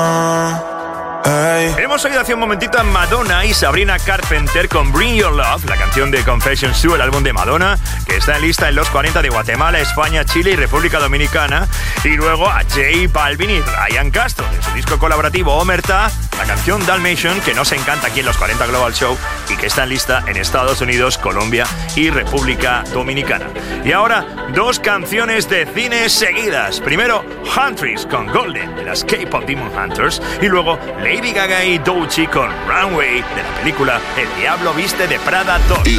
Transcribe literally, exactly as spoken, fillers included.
Hey. Hemos oído hace un momentito a Madonna y Sabrina Carpenter con Bring Your Love, la canción de Confessions dos, el álbum de Madonna, que está en lista en los cuarenta de Guatemala, España, Chile y República Dominicana. Y luego a J Balvin y Ryan Castro, de su disco colaborativo Omerta, la canción Dalmatian, que nos encanta aquí en los cuarenta Global Show y que está en lista en Estados Unidos, Colombia y República Dominicana. Y ahora, dos canciones de cine seguidas. Primero, Huntress con Golden, de las K-pop Demon Hunters, y luego Lady Gaga y Doechii con Runway, de la película El Diablo Viste de Prada dos.